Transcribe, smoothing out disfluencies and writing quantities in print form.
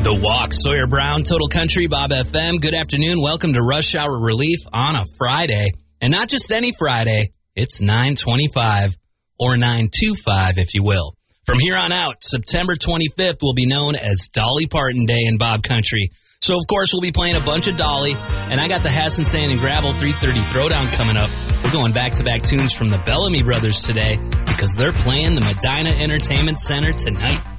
The Walk, Sawyer Brown, Total Country, Bob FM. Good afternoon. Welcome to Rush Hour Relief on a Friday. And not just any Friday, it's 9/25 or 9/25, if you will. From here on out, September 25th will be known as Dolly Parton Day in Bob Country. So, of course, we'll be playing a bunch of Dolly. And I got the Hassan Sand and Gravel 330 Throwdown coming up. We're going back-to-back tunes from the Bellamy Brothers today because they're playing the Medina Entertainment Center tonight.